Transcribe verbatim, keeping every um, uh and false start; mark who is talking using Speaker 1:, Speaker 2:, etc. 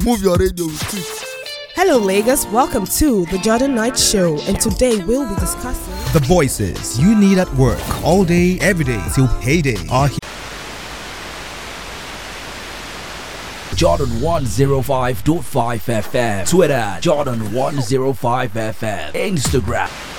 Speaker 1: Move your radio with it.
Speaker 2: Hello Lagos, welcome to the Jordan Knight Show, and today we'll be discussing
Speaker 3: the voices you need at work all day, every day till payday are here.
Speaker 4: Jordan one oh five point five F M, Twitter Jordan one oh five F M, Instagram